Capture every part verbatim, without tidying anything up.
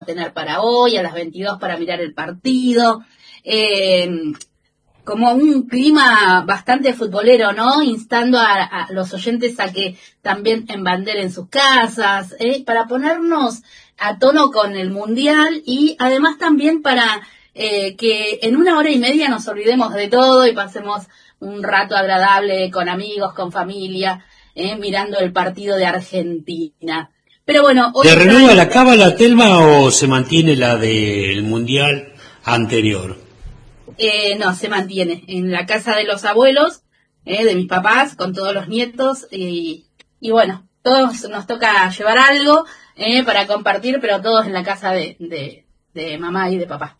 tener para hoy, a las veintidós para mirar el partido. Eh, como un clima bastante futbolero, ¿no? Instando a, a los oyentes a que también embanderen sus casas, ¿eh? Para ponernos a tono con el Mundial y además también para eh, que en una hora y media nos olvidemos de todo y pasemos un rato agradable con amigos, con familia, ¿eh? Mirando el partido de Argentina. Pero bueno, hoy ¿se renueva la cábala, Telma, o se mantiene la del Mundial anterior? Eh, no, se mantiene en la casa de los abuelos, eh, de mis papás, con todos los nietos, y, y bueno, todos nos toca llevar algo eh, para compartir, pero todos en la casa de, de, de mamá y de papá.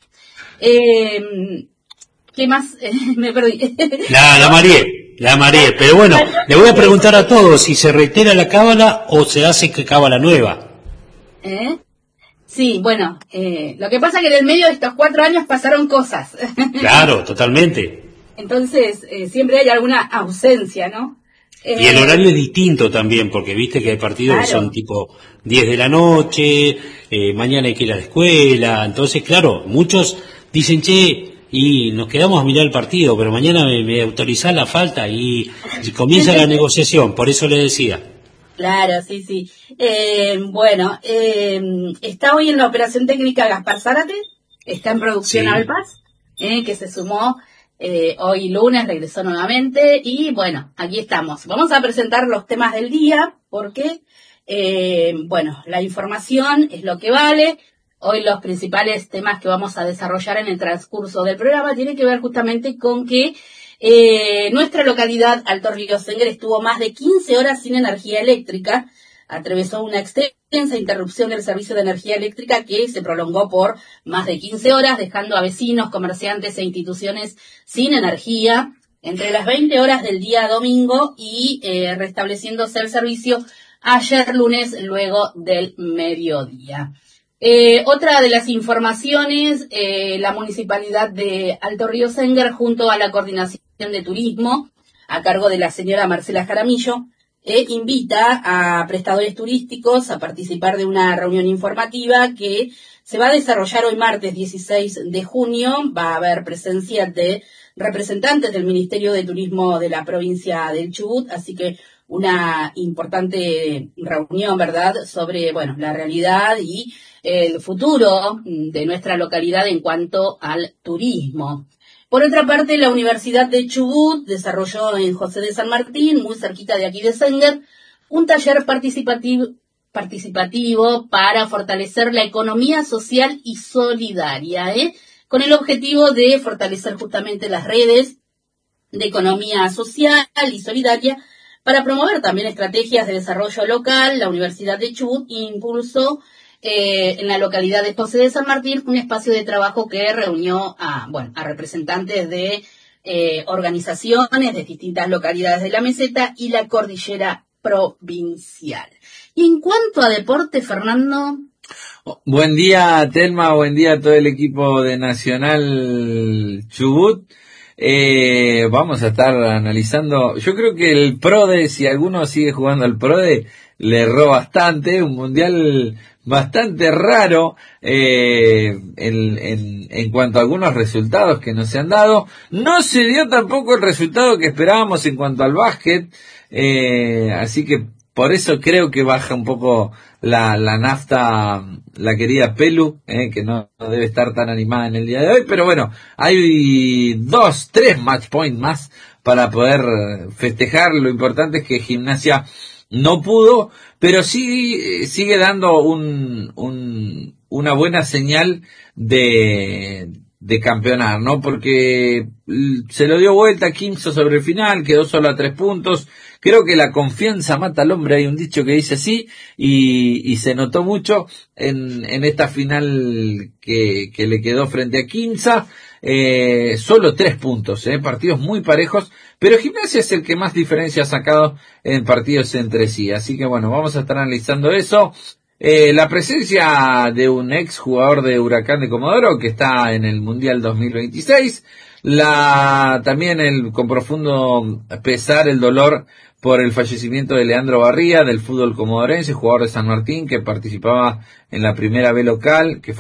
Eh, ¿Qué más? Eh, me perdí. La, la Marié, la Marié, pero bueno, le voy a preguntar a todos si se reitera la cábala o se hace que cábala nueva. ¿Eh? Sí, bueno, eh, lo que pasa es que en el medio de estos cuatro años pasaron cosas. Claro, totalmente. Entonces, eh, siempre hay alguna ausencia, ¿no? Eh, y el horario es distinto también, porque viste que hay partidos claro. que son tipo diez de la noche, eh, mañana hay que ir a la escuela, entonces, claro, muchos dicen, che, y nos quedamos a mirar el partido, pero mañana me, me autorizás la falta y, y comienza la negociación, por eso le decía. Claro, sí, sí. Eh, bueno, eh, está hoy en la operación técnica Gaspar Zárate, está en producción sí. Alpaz, eh, que se sumó eh, hoy lunes, regresó nuevamente, y bueno, aquí estamos. Vamos a presentar los temas del día, porque, eh, bueno, la información es lo que vale. Hoy los principales temas que vamos a desarrollar en el transcurso del programa tienen que ver justamente con que Eh, nuestra localidad, Alto Río Senguer, estuvo más de quince horas sin energía eléctrica, atravesó una extensa interrupción del servicio de energía eléctrica que se prolongó por más de quince horas, dejando a vecinos, comerciantes e instituciones sin energía entre las veinte horas del día domingo y eh, restableciéndose el servicio ayer lunes luego del mediodía. Eh, otra de las informaciones, eh, la Municipalidad de Alto Río Senguer, junto a la Coordinación de Turismo, a cargo de la señora Marcela Jaramillo, eh, invita a prestadores turísticos a participar de una reunión informativa que se va a desarrollar hoy martes dieciséis de junio. Va a haber presencia de representantes del Ministerio de Turismo de la provincia del Chubut, así que una importante reunión, ¿verdad?, sobre, bueno, la realidad y el futuro de nuestra localidad en cuanto al turismo. Por otra parte, la Universidad de Chubut desarrolló en José de San Martín, muy cerquita de aquí de Senguer, un taller participativo, participativo para fortalecer la economía social y solidaria, ¿eh? Con el objetivo de fortalecer justamente las redes de economía social y solidaria para promover también estrategias de desarrollo local. La Universidad de Chubut impulsó Eh, en la localidad de José de San Martín un espacio de trabajo que reunió a, bueno, a representantes de eh, organizaciones de distintas localidades de la meseta y la cordillera provincial. Y en cuanto a deporte, Fernando. Buen día, Telma, buen día a todo el equipo de Nacional Chubut. Eh, vamos a estar analizando, yo creo que el PRODE, si alguno sigue jugando al PRODE, le erró bastante, un mundial bastante raro eh, en, en, en cuanto a algunos resultados que no se han dado. No se dio tampoco el resultado que esperábamos en cuanto al básquet, eh, así que por eso creo que baja un poco la, la nafta, la querida Pelu, eh, que no, no debe estar tan animada en el día de hoy, pero bueno, hay dos, tres match point más para poder festejar. Lo importante es que Gimnasia no pudo, pero sí sigue dando un, un una buena señal de de campeonar, ¿no? Porque se lo dio vuelta a Quimso sobre el final, quedó solo a tres puntos. Creo que la confianza mata al hombre, hay un dicho que dice así, y, y se notó mucho en, en esta final que, que le quedó frente a Quimsa. Eh, solo tres puntos, eh, partidos muy parejos, pero Gimnasia es el que más diferencia ha sacado en partidos entre sí, así que bueno, vamos a estar analizando eso. Eh, la presencia de un ex jugador de Huracán de Comodoro que está en el Mundial dos mil veintiséis, la también el con profundo pesar, el dolor por el fallecimiento de Leandro Barría, del fútbol comodorense, jugador de San Martín, que participaba en la primera B local, que